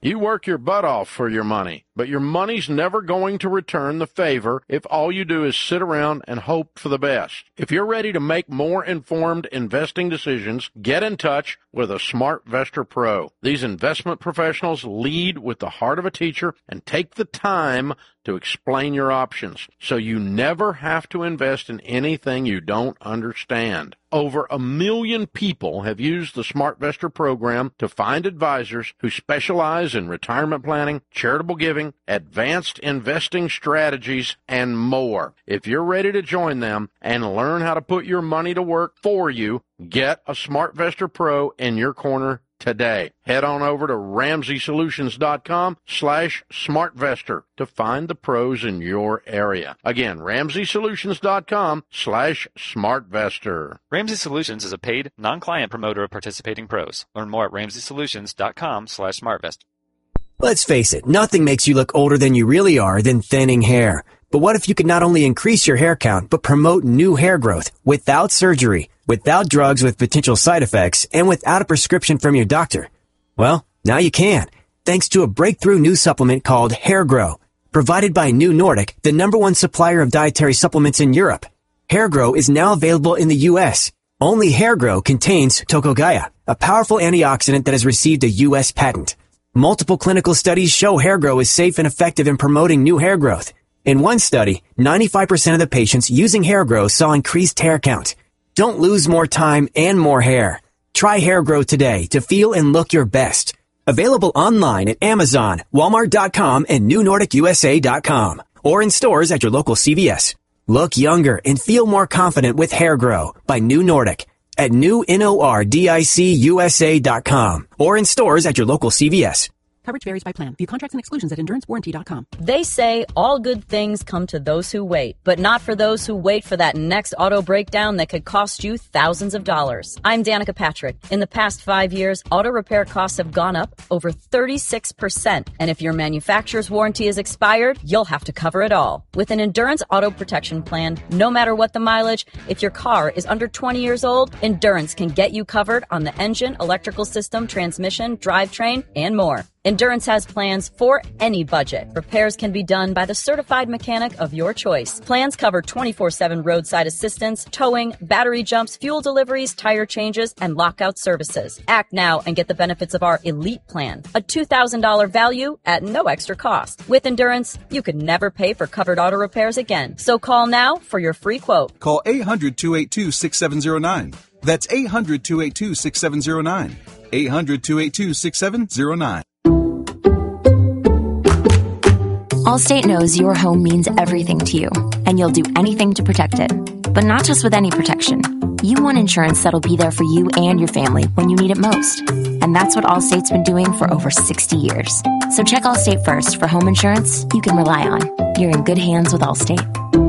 You work your butt off for your money, but your money's never going to return the favor if all you do is sit around and hope for the best. If you're ready to make more informed investing decisions, get in touch with a SmartVestor Pro. These investment professionals lead with the heart of a teacher and take the time to explain your options, so you never have to invest in anything you don't understand. Over 1 million people have used the SmartVestor program to find advisors who specialize in retirement planning, charitable giving, advanced investing strategies, and more. If you're ready to join them and learn how to put your money to work for you, get a SmartVestor Pro in your corner today. Head on over to RamseySolutions.com/SmartVestor to find the pros in your area. Again, RamseySolutions.com/SmartVestor. Ramsey Solutions is a paid, non-client promoter of participating pros. Learn more at RamseySolutions.com/SmartVest. Let's face it, nothing makes you look older than you really are than thinning hair. But what if you could not only increase your hair count, but promote new hair growth without surgery, without drugs with potential side effects, and without a prescription from your doctor? Well, now you can, thanks to a breakthrough new supplement called Hair Grow, provided by New Nordic, the #1 supplier of dietary supplements in Europe. Hair Grow is now available in the U.S. Only Hair Grow contains Tocogaya, a powerful antioxidant that has received a U.S. patent. Multiple clinical studies show Hair Grow is safe and effective in promoting new hair growth. In one study, 95% of the patients using Hair Grow saw increased hair count. Don't lose more time and more hair. Try Hair Grow today to feel and look your best. Available online at Amazon, Walmart.com, and NewNordicUSA.com, or in stores at your local CVS. Look younger and feel more confident with Hair Grow by New Nordic at NewNordicUSA.com, or in stores at your local CVS. Coverage varies by plan. View contracts and exclusions at EnduranceWarranty.com. They say all good things come to those who wait, but not for those who wait for that next auto breakdown that could cost you thousands of dollars. I'm Danica Patrick. In the past 5 years, auto repair costs have gone up over 36%. And if your manufacturer's warranty is expired, you'll have to cover it all. With an Endurance Auto Protection Plan, no matter what the mileage, if your car is under 20 years old, Endurance can get you covered on the engine, electrical system, transmission, drivetrain, and more. Endurance has plans for any budget. Repairs can be done by the certified mechanic of your choice. Plans cover 24/7 roadside assistance, towing, battery jumps, fuel deliveries, tire changes, and lockout services. Act now and get the benefits of our Elite Plan, a $2,000 value at no extra cost. With Endurance, you could never pay for covered auto repairs again. So call now for your free quote. Call 800-282-6709. That's 800-282-6709. 800-282-6709. Allstate knows your home means everything to you, and you'll do anything to protect it. But not just with any protection. You want insurance that'll be there for you and your family when you need it most. And that's what Allstate's been doing for over 60 years. So check Allstate first for home insurance you can rely on. You're in good hands with Allstate.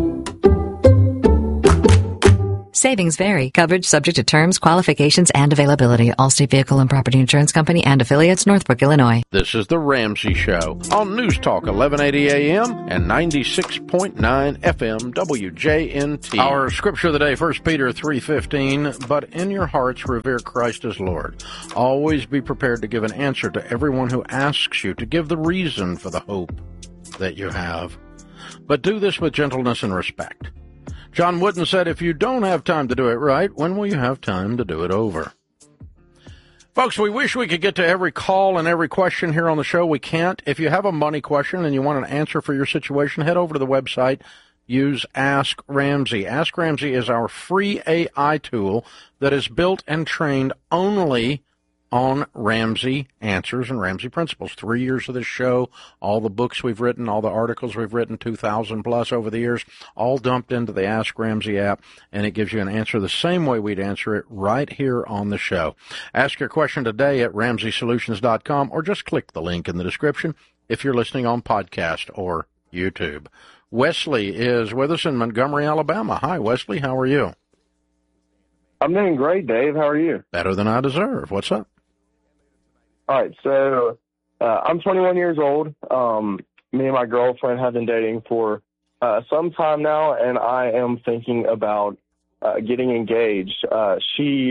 Savings vary. Coverage subject to terms, qualifications, and availability. Allstate Vehicle and Property Insurance Company and affiliates, Northbrook, Illinois. This is The Ramsey Show on News Talk 1180 AM and 96.9 FM WJNT. Our scripture of the day, 1 Peter 3:15, but in your hearts revere Christ as Lord. Always be prepared to give an answer to everyone who asks you, to give the reason for the hope that you have. But do this with gentleness and respect. John Wooden said, if you don't have time to do it right, when will you have time to do it over? Folks, we wish we could get to every call and every question here on the show. We can't. If you have a money question and you want an answer for your situation, head over to the website. Use Ask Ramsey. Ask Ramsey is our free AI tool that is built and trained only on Ramsey answers and Ramsey principles. 3 years of this show, all the books we've written, all the articles we've written, 2,000 plus over the years, all dumped into the Ask Ramsey app, and it gives you an answer the same way we'd answer it right here on the show. Ask your question today at RamseySolutions.com, or just click the link in the description if you're listening on podcast or YouTube. Wesley is with us in Montgomery, Alabama. Hi, Wesley. How are you? I'm doing great, Dave. How are you? Better than I deserve. What's up? All right, so I'm 21 years old. Me and my girlfriend have been dating for some time now, and I am thinking about getting engaged. She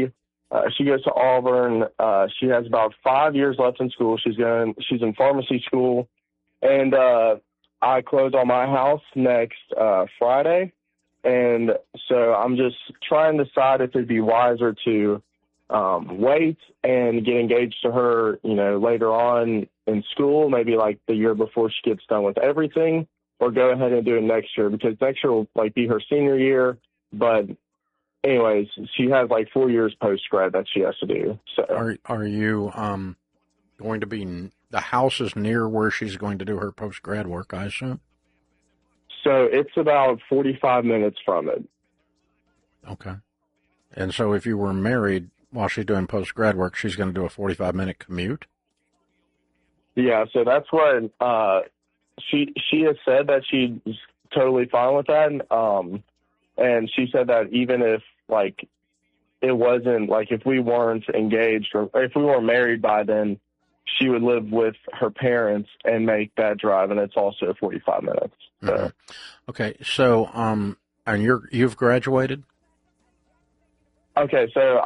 She goes to Auburn. She has about 5 years left in school. She's in pharmacy school, and I close on my house next Friday, and so I'm just trying to decide if it'd be wiser to wait and get engaged to her, later on in school, maybe like the year before she gets done with everything, or go ahead and do it next year, because next year will be her senior year, but. Anyways, she has 4 years post-grad that she has to do. So, are you going to be, the house is near where she's going to do her post-grad work, I assume? So it's about 45 minutes from it. Okay. And so if you were married while she's doing post-grad work, she's going to do a 45-minute commute? Yeah, so that's what she has said, that she's totally fine with that. And she said that even if, it wasn't, if we weren't engaged or if we weren't married by then, she would live with her parents and make that drive, and it's also 45 minutes. So. Mm-hmm. Okay, so, and you've graduated? Okay, so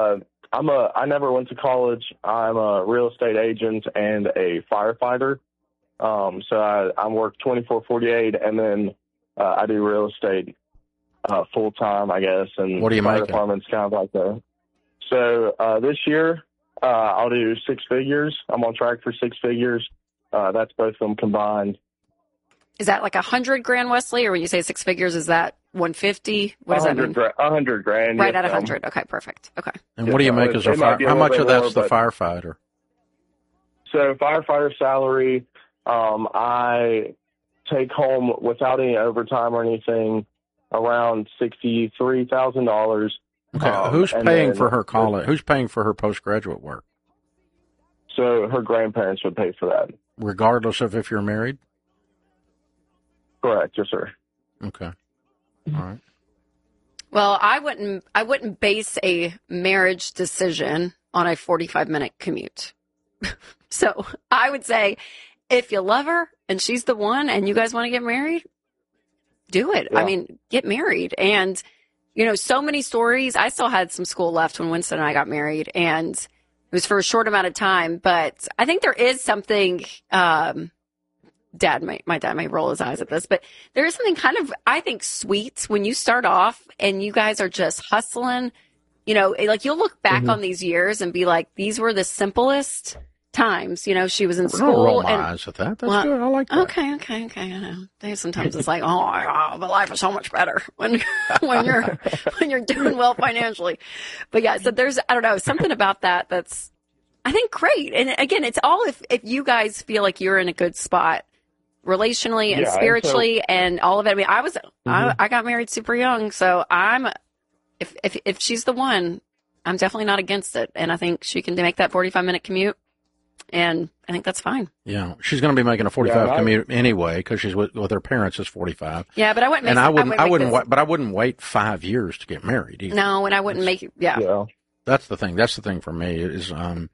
I never went to college. I'm a real estate agent and a firefighter. So I work 24/48, and then I do real estate full time, I guess. And what are you fire making? Department's kind of like that. So this year I'll do 6 figures. I'm on track for 6 figures. That's both of them combined. Is that like $100,000, Wesley, or when you say 6 figures, is that 150? What does that mean? $100,000. Right at 100. Okay, perfect. Okay. And what do you make as a fire? How much of that's the firefighter? So firefighter salary, I take home without any overtime or anything around $63,000. Okay, who's paying for her college? Who's paying for her postgraduate work? So her grandparents would pay for that, regardless of if you're married. Correct, yes, sir. Okay, all right. Well, I wouldn't base a marriage decision on a 45-minute commute. So I would say, if you love her and she's the one, and you guys want to get married, do it. Yeah. I mean, get married. And, so many stories. I still had some school left when Winston and I got married, and it was for a short amount of time. But I think there is something, my dad may roll his eyes at this, but there is something kind of, I think, sweet when you start off and you guys are just hustling. You'll look back on these years and be like, these were the simplest times. She was in school. Roll my eyes at that. That's good. I like that. Okay. I know. Sometimes it's like, but life is so much better when you're doing well financially. But yeah, so there's, I don't know, something about that that's, I think, great. And again, it's all if you guys feel like you're in a good spot relationally and spiritually and all of it. I mean, I got married super young, so if she's the one, I'm definitely not against it. And I think she can make that 45-minute commute. And I think that's fine. Yeah, she's going to be making a 45 commute anyway because she's with her parents is 45. Yeah, but I wouldn't. I wouldn't wait 5 years to get married either. No, and I wouldn't make it. Yeah. That's the thing. That's the thing for me is,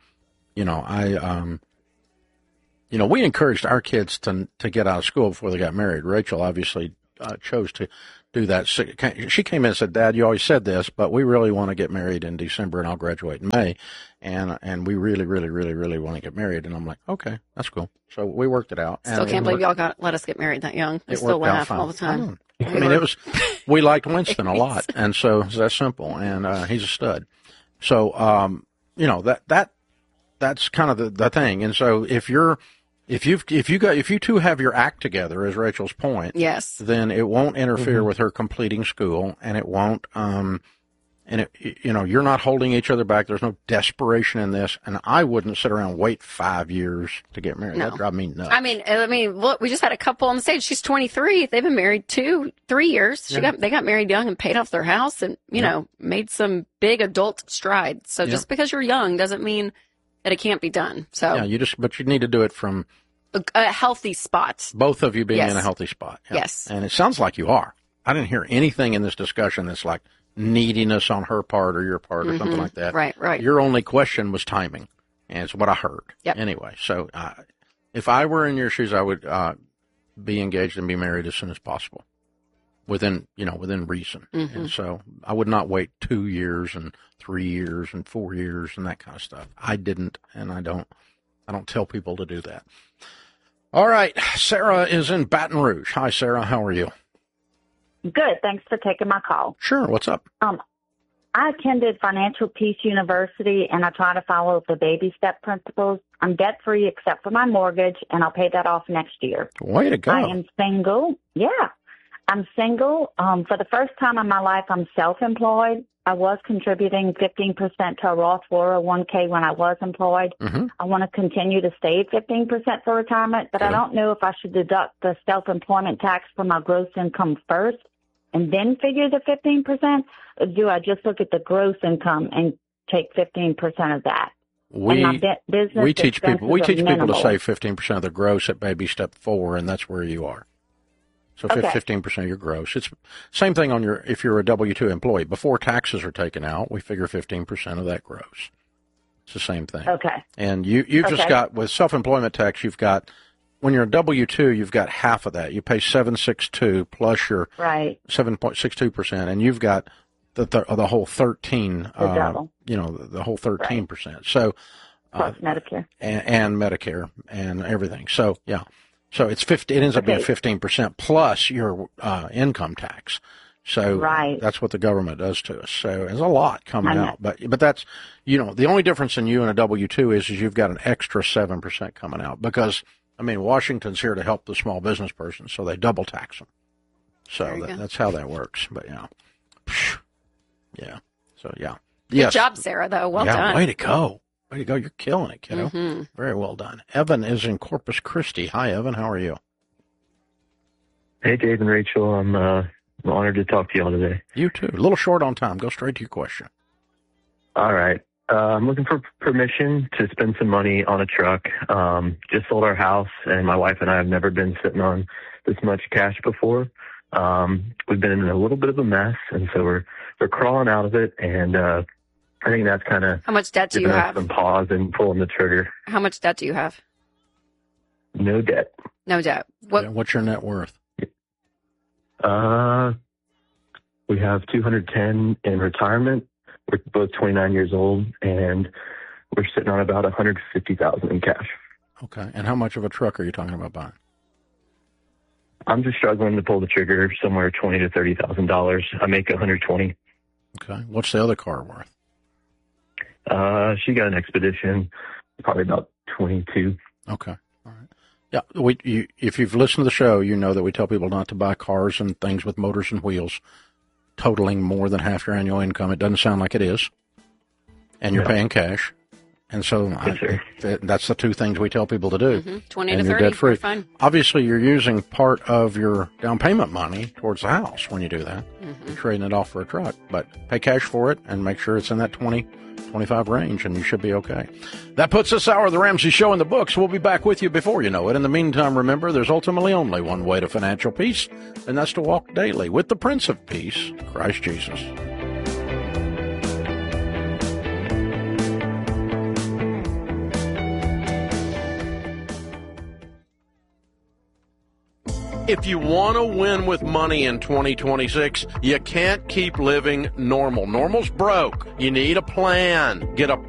we encouraged our kids to get out of school before they got married. Rachel obviously chose to do that. She came in and said, "Dad, you always said this, but we really want to get married in December, and I'll graduate in May, and we really, really, really, really want to get married." And I'm like, "Okay, that's cool." So we worked it out. Still can't believe y'all let us get married that young. We still laugh all the time. I mean, we liked Winston a lot, and so it's that simple. And he's a stud. So that's kind of the thing. And so if you two have your act together, as Rachel's point, yes, then it won't interfere with her completing school, and it won't, you're not holding each other back. There's no desperation in this, and I wouldn't sit around and wait 5 years to get married. No. That'd drive me nuts. I mean, look, we just had a couple on the stage. She's 23. They've been married 3 years. They got married young and paid off their house, and made some big adult strides. So just because you're young doesn't mean that it can't be done. So but you need to do it from a healthy spot. Both of you being in a healthy spot. Yeah. Yes. And it sounds like you are. I didn't hear anything in this discussion that's like neediness on her part or your part or something like that. Right. Your only question was timing, and it's what I heard. Yep. Anyway, so if I were in your shoes, I would be engaged and be married as soon as possible. within reason. Mm-hmm. And so I would not wait 2 years and 3 years and 4 years and that kind of stuff. I didn't, and I don't tell people to do that. All right. Sarah is in Baton Rouge. Hi, Sarah. How are you? Good. Thanks for taking my call. Sure. What's up? I attended Financial Peace University, and I try to follow the baby step principles. I'm debt-free except for my mortgage, and I'll pay that off next year. Way to go. I am single. Yeah. I'm single. For the first time in my life, I'm self-employed. I was contributing 15% to a Roth 401k when I was employed. Mm-hmm. I want to continue to save 15% for retirement, but I don't know if I should deduct the self-employment tax from my gross income first and then figure the 15%? Or do I just look at the gross income and take 15% of that? We teach people to save 15% of the gross at baby step 4, and that's where you are. So 15% of your gross. It's same thing if you're a W-2 employee. Before taxes are taken out, we figure 15% of that gross. It's the same thing. Okay. And you've just got, with self-employment tax, you've got, when you're a W-2, you've got half of that. You pay 7.62 plus your 7.62%, and you've got the whole 13. The whole 13%. Right. So plus Medicare and Medicare and everything. So yeah, so it's 50. It ends up being 15% plus your income tax. So that's what the government does to us. So there's a lot coming out, but that's the only difference in you and a W-2 is you've got an extra 7% coming out because. I mean, Washington's here to help the small business person, so they double tax them. So that's how that works. But yeah. So yeah. Good job, Sarah. Though well done. Way to go. Way to go. You're killing it, kiddo. Mm-hmm. Very well done. Evan is in Corpus Christi. Hi, Evan. How are you? Hey, Dave and Rachel. I'm honored to talk to y'all today. You too. A little short on time. Go straight to your question. All right. I'm looking for permission to spend some money on a truck. Just sold our house, and my wife and I have never been sitting on this much cash before. We've been in a little bit of a mess, and so we're crawling out of it. And I think that's kind of how much debt do you have? Some pause and pulling the trigger. How much debt do you have? No debt. No debt. What's your net worth? We have $210 in retirement. We're both 29 years old, and we're sitting on about $150,000 in cash. Okay. And how much of a truck are you talking about buying? I'm just struggling to pull the trigger somewhere $20,000 to $30,000. I make $120,000. Okay. What's the other car worth? She got an Expedition, probably about $22,000. Okay. All right. Yeah. If you've listened to the show, you know that we tell people not to buy cars and things with motors and wheels totaling more than half your annual income. It doesn't sound like it is. And you're paying cash. And so that's the two things we tell people to do. Mm-hmm. 20 and to 30, you're debt-free. Fine. Obviously, you're using part of your down payment money towards the house when you do that. Mm-hmm. You're trading it off for a truck. But pay cash for it and make sure it's in that 20-25 range, and you should be okay. That puts this hour of the Ramsey Show in the books. We'll be back with you before you know it. In the meantime, remember, there's ultimately only one way to financial peace, and that's to walk daily with the Prince of Peace, Christ Jesus. If you want to win with money in 2026, you can't keep living normal. Normal's broke. You need a plan. Get a